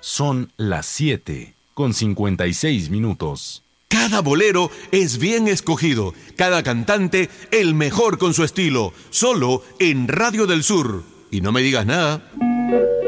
Son las 7:56. Cada bolero es bien escogido, cada cantante el mejor con su estilo, solo en Radio del Sur. Y no me digas nada.